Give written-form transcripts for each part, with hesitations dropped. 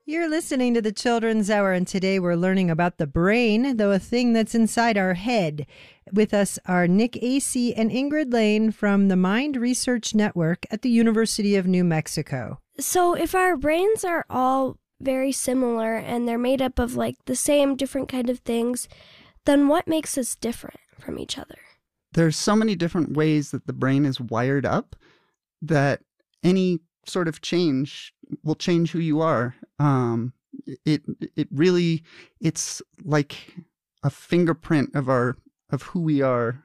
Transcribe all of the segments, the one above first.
You're listening to the Children's Hour, and today we're learning about the brain, though a thing that's inside our head. With us are Nick Acey and Ingrid Lane from the Mind Research Network at the University of New Mexico. So if our brains are all very similar and they're made up of like the same different kind of things, then what makes us different from each other? There's so many different ways that the brain is wired up that any sort of change will change who you are. It's like a fingerprint of who we are.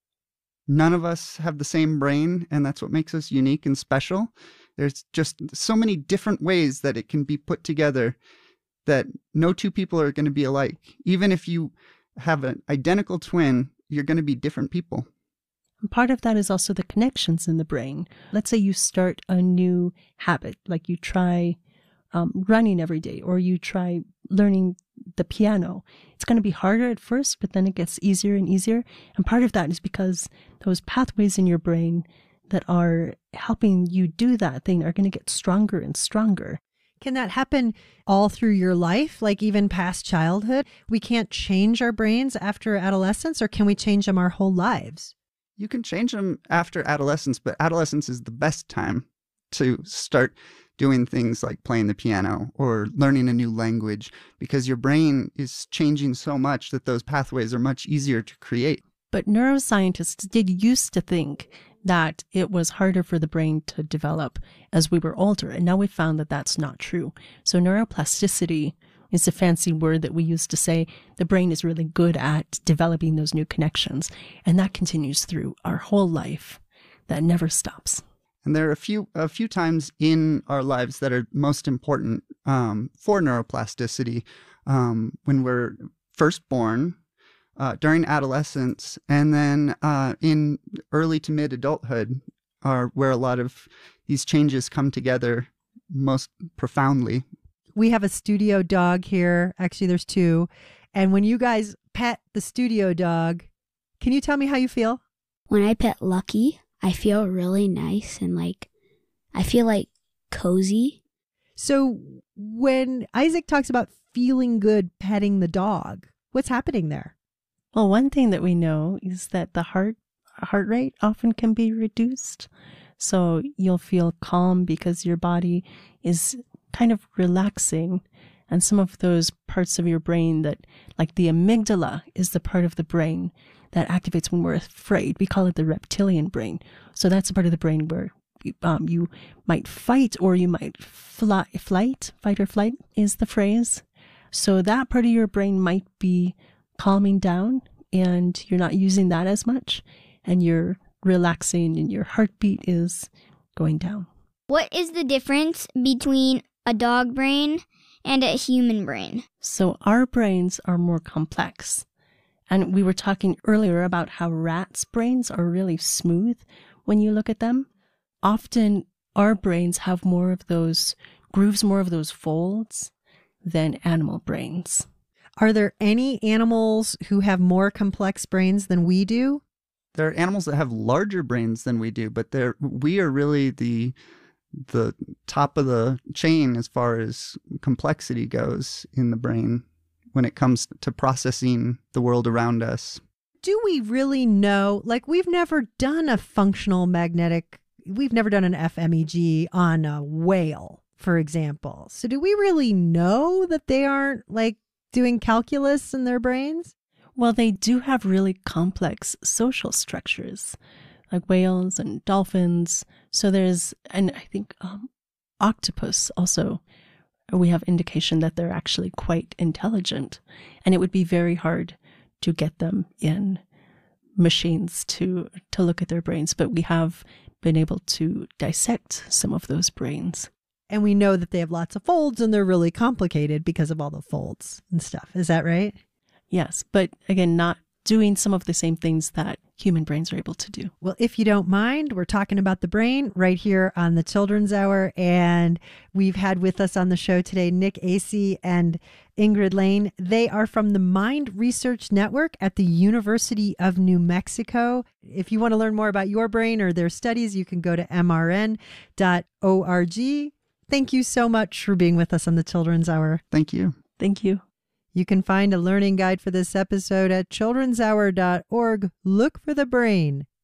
None of us have the same brain, and that's what makes us unique and special. There's just so many different ways that it can be put together that no two people are going to be alike. Even if you have an identical twin, you're going to be different people. Part of that is also the connections in the brain. Let's say you start a new habit, like you try running every day, or you try learning the piano. It's going to be harder at first, but then it gets easier and easier. And part of that is because those pathways in your brain that are helping you do that thing are going to get stronger and stronger. Can that happen all through your life, like even past childhood? We can't change our brains after adolescence, or can we change them our whole lives? You can change them after adolescence, but adolescence is the best time to start doing things like playing the piano or learning a new language, because your brain is changing so much that those pathways are much easier to create. But neuroscientists did used to think that it was harder for the brain to develop as we were older, and now we found that that's not true. So neuroplasticity is a fancy word that we use to say the brain is really good at developing those new connections, and that continues through our whole life. That never stops. And there are a few times in our lives that are most important for neuroplasticity. When we're first born, during adolescence, and then in early to mid adulthood are where a lot of these changes come together most profoundly. We have a studio dog here. Actually, there's two. And when you guys pet the studio dog, can you tell me how you feel? When I pet Lucky, I feel really nice and I feel like cozy. So when Isaac talks about feeling good petting the dog, what's happening there? Well, one thing that we know is that the heart rate often can be reduced. So you'll feel calm because your body is kind of relaxing. And some of those parts of your brain that, like the amygdala, is the part of the brain that activates when we're afraid. We call it the reptilian brain. So that's a part of the brain where you might fight or you might fight or flight is the phrase. So that part of your brain might be calming down and you're not using that as much and you're relaxing and your heartbeat is going down. What is the difference between a dog brain and a human brain? So our brains are more complex. And we were talking earlier about how rats' brains are really smooth when you look at them. Often our brains have more of those grooves, more of those folds than animal brains. Are there any animals who have more complex brains than we do? There are animals that have larger brains than we do, but we are really the top of the chain as far as complexity goes in the brain when it comes to processing the world around us. Do we really know? Like, we've never done an FMEG on a whale, for example. So do we really know that they aren't like doing calculus in their brains? Well, they do have really complex social structures, like whales and dolphins. So and I think octopus also, we have indication that they're actually quite intelligent. And it would be very hard to get them in machines to look at their brains. But we have been able to dissect some of those brains. And we know that they have lots of folds and they're really complicated because of all the folds and stuff. Is that right? Yes, but again, not doing some of the same things that human brains are able to do. Well, if you don't mind, we're talking about the brain right here on the Children's Hour. And we've had with us on the show today Nick Acey and Ingrid Lane. They are from the Mind Research Network at the University of New Mexico. If you want to learn more about your brain or their studies, you can go to mrn.org. Thank you so much for being with us on the Children's Hour. Thank you. Thank you. You can find a learning guide for this episode at childrenshour.org. Look for the brain.